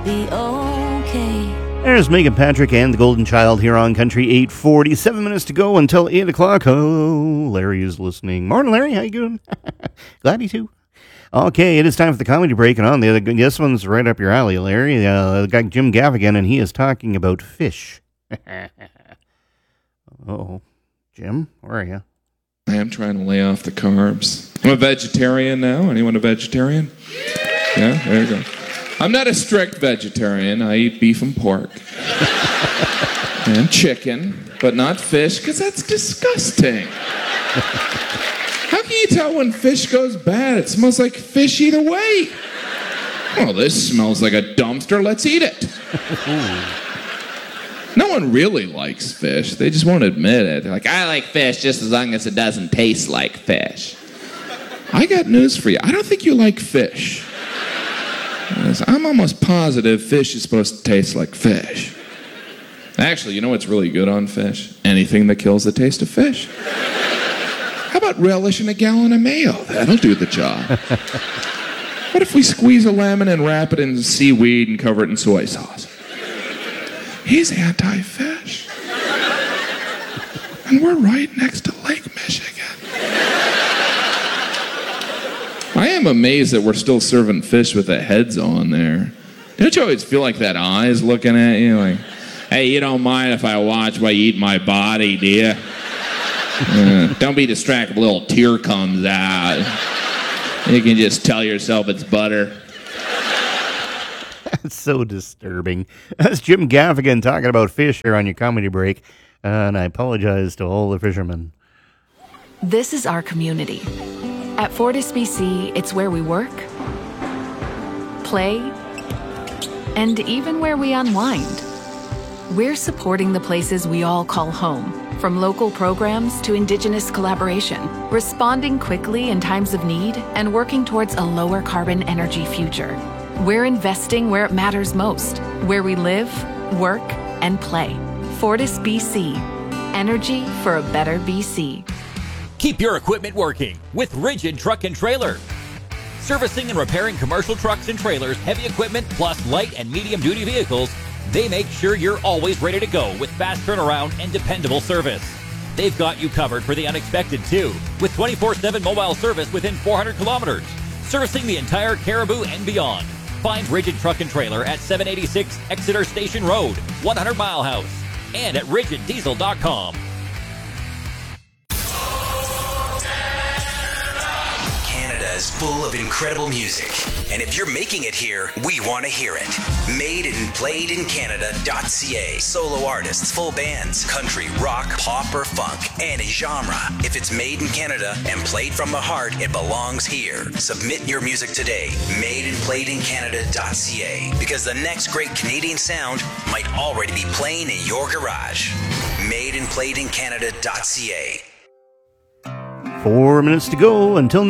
be okay. There's Megan Patrick and the Golden Child here on Country 840. 7 minutes to go until 8 o'clock. Oh, Larry is listening. Morning, Larry. How you doing? Glad you too. Okay, it is time for the comedy break. And on the other, this one's right up your alley, Larry. The guy Jim Gaffigan, and he is talking about fish. Oh, Jim, where are you? I am trying to lay off the carbs. I'm a vegetarian now. Anyone a vegetarian? Yeah, there you go. I'm not a strict vegetarian. I eat beef and pork. And chicken, but not fish, because that's disgusting. How can you tell when fish goes bad? It smells like fish either way. Well, this smells like a dumpster. Let's eat it. No one really likes fish. They just won't admit it. They're like, I like fish just as long as it doesn't taste like fish. I got news for you. I don't think you like fish. I'm almost positive fish is supposed to taste like fish. Actually, you know what's really good on fish? Anything that kills the taste of fish. How about relish in a gallon of mayo? That'll do the job. What if we squeeze a lemon and wrap it in seaweed and cover it in soy sauce? He's anti-fish. And we're right next to Lake Michigan. I am amazed that we're still serving fish with the heads on there. Don't you always feel like that eye is looking at you like, hey, you don't mind if I watch while you eat my body, do you? Don't be distracted if a little tear comes out. You can just tell yourself it's butter. That's so disturbing. That's Jim Gaffigan talking about fish here on your comedy break. And I apologize to all the fishermen. This is our community. At Fortis BC, it's where we work, play, and even where we unwind. We're supporting the places we all call home, from local programs to Indigenous collaboration, responding quickly in times of need and working towards a lower carbon energy future. We're investing where it matters most, where we live, work, and play. Fortis BC. Energy for a better BC. Keep your equipment working with Rigid Truck and Trailer. Servicing and repairing commercial trucks and trailers, heavy equipment, plus light and medium duty vehicles, they make sure you're always ready to go with fast turnaround and dependable service. They've got you covered for the unexpected too, with 24/7 mobile service within 400 kilometers, servicing the entire Cariboo and beyond. Find Rigid Truck and Trailer at 786 Exeter Station Road, 100 Mile House, and at rigiddiesel.com. Is full of incredible music. And if you're making it here, we want to hear it. Made and played in Canada.ca. Solo artists, full bands, country, rock, pop, or funk, any genre. If it's made in Canada and played from the heart, it belongs here. Submit your music today. Made and played in Canada.ca. Because the next great Canadian sound might already be playing in your garage. Made and played in Canada.ca. 4 minutes to go until